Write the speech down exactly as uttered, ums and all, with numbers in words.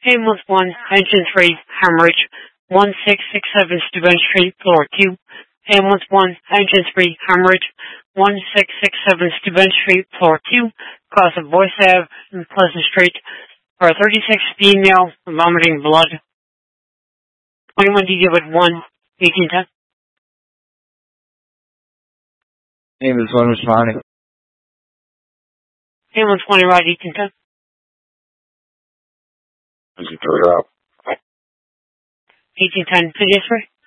Ambulance one, Engine three, hemorrhage, one six six seven Steuben Street, floor two. Ambulance one, Engine three, hemorrhage, one six six seven Steuben Street, floor two. Cause of Boyce Avenue and Pleasant Street. For a thirty-six female, vomiting blood. twenty-one D with one, eighteen ten. Ambulance one responding. Ambulance twenty, ride eighteen ten. Is it third up? eighteen ten, pediatric.